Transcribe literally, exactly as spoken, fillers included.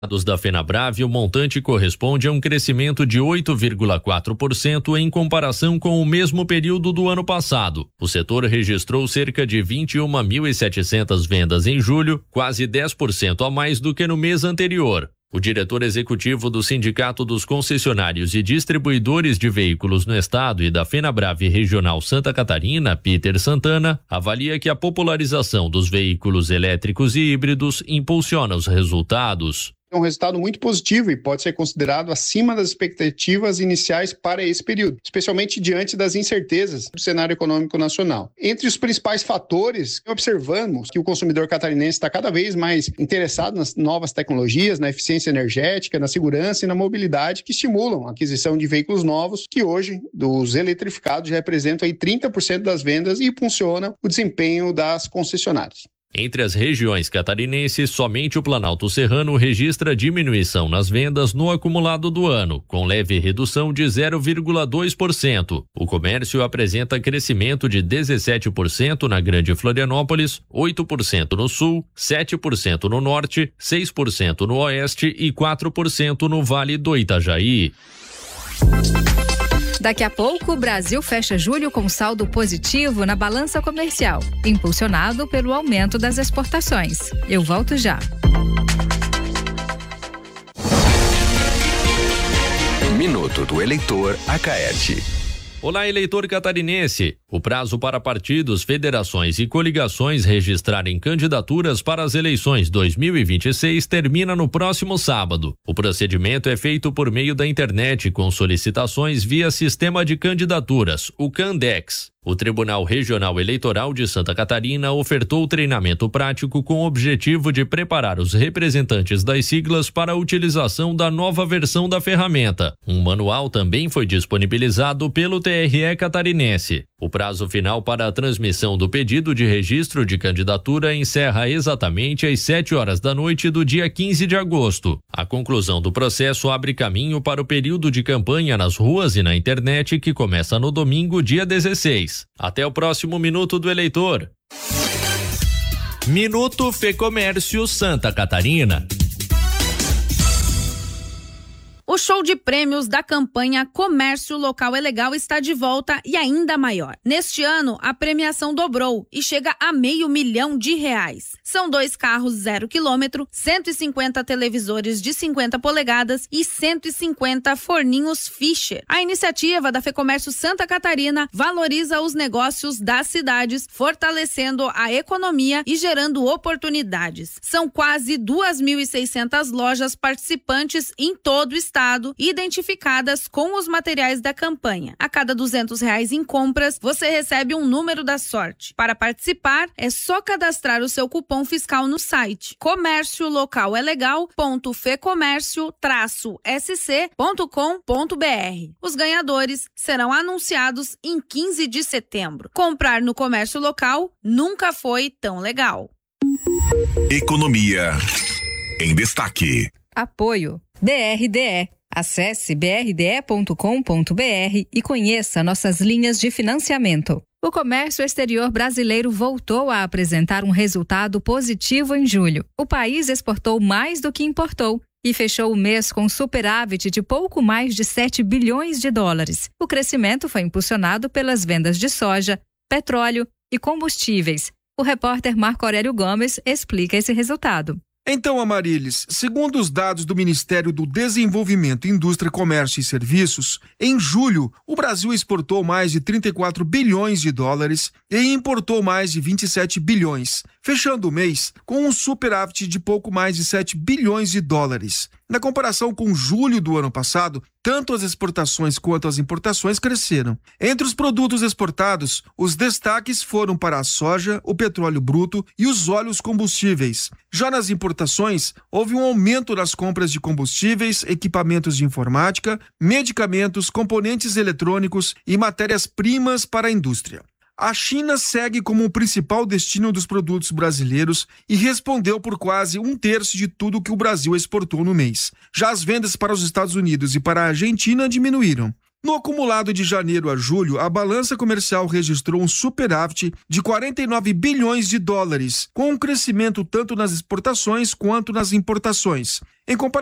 dados da Fenabrave, o montante corresponde a um crescimento de oito vírgula quatro por cento em comparação com o mesmo período do ano passado. O setor registrou cerca de vinte e uma mil e setecentas vendas em julho, quase dez por cento a mais do que no mês anterior. O diretor executivo do Sindicato dos Concessionários e Distribuidores de Veículos no Estado e da Fenabrave Regional Santa Catarina, Peter Santana, avalia que a popularização dos veículos elétricos e híbridos impulsiona os resultados. É um resultado muito positivo e pode ser considerado acima das expectativas iniciais para esse período, especialmente diante das incertezas do cenário econômico nacional. Entre os principais fatores, observamos que o consumidor catarinense está cada vez mais interessado nas novas tecnologias, na eficiência energética, na segurança e na mobilidade que estimulam a aquisição de veículos novos, que hoje, dos eletrificados, já representam aí trinta por cento das vendas e impulsionam o desempenho das concessionárias. Entre as regiões catarinenses, somente o Planalto Serrano registra diminuição nas vendas no acumulado do ano, com leve redução de zero vírgula dois por cento. O comércio apresenta crescimento de dezessete por cento na Grande Florianópolis, oito por cento no Sul, sete por cento no Norte, seis por cento no Oeste e quatro por cento no Vale do Itajaí. Daqui a pouco, o Brasil fecha julho com saldo positivo na balança comercial, impulsionado pelo aumento das exportações. Eu volto já. Minuto do Eleitor Acaete. Olá, eleitor catarinense. O prazo para partidos, federações e coligações registrarem candidaturas para as eleições dois mil e vinte e seis termina no próximo sábado. O procedimento é feito por meio da internet com solicitações via Sistema de Candidaturas, o Candex. O Tribunal Regional Eleitoral de Santa Catarina ofertou treinamento prático com o objetivo de preparar os representantes das siglas para a utilização da nova versão da ferramenta. Um manual também foi disponibilizado pelo T R E catarinense. O prazo final para a transmissão do pedido de registro de candidatura encerra exatamente às sete horas da noite do dia quinze de agosto. A conclusão do processo abre caminho para o período de campanha nas ruas e na internet, que começa no domingo, dia dezesseis. Até o próximo Minuto do Eleitor. Minuto Fecomércio Santa Catarina. O show de prêmios da campanha Comércio Local é Legal está de volta e ainda maior. Neste ano, a premiação dobrou e chega a meio milhão de reais. São dois carros zero quilômetro, cento e cinquenta televisores de cinquenta polegadas e cento e cinquenta forninhos Fischer. A iniciativa da Fecomércio Santa Catarina valoriza os negócios das cidades, fortalecendo a economia e gerando oportunidades. São quase duas mil e seiscentas lojas participantes em todo o estado, identificadas com os materiais da campanha. A cada duzentos reais em compras, você recebe um número da sorte. Para participar, é só cadastrar o seu cupom fiscal no site comércio local é legal ponto fecomércio traço s c ponto com ponto b r. Os ganhadores serão anunciados em quinze de setembro. Comprar no comércio local nunca foi tão legal. Economia em destaque. Apoio D R D E. Acesse b r d e ponto com ponto b r e conheça nossas linhas de financiamento. O comércio exterior brasileiro voltou a apresentar um resultado positivo em julho. O país exportou mais do que importou e fechou o mês com superávit de pouco mais de sete bilhões de dólares. O crescimento foi impulsionado pelas vendas de soja, petróleo e combustíveis. O repórter Marco Aurélio Gomes explica esse resultado. Então, Amarilis, segundo os dados do Ministério do Desenvolvimento, Indústria, Comércio e Serviços, em julho, o Brasil exportou mais de trinta e quatro bilhões de dólares e importou mais de vinte e sete bilhões, fechando o mês com um superávit de pouco mais de sete bilhões de dólares. Na comparação com julho do ano passado, tanto as exportações quanto as importações cresceram. Entre os produtos exportados, os destaques foram para a soja, o petróleo bruto e os óleos combustíveis. Já nas importações, houve um aumento nas compras de combustíveis, equipamentos de informática, medicamentos, componentes eletrônicos e matérias-primas para a indústria. A China segue como o principal destino dos produtos brasileiros e respondeu por quase um terço de tudo que o Brasil exportou no mês. Já as vendas para os Estados Unidos e para a Argentina diminuíram. No acumulado de janeiro a julho, a balança comercial registrou um superávit de quarenta e nove bilhões de dólares, com um crescimento tanto nas exportações quanto nas importações. Em comparação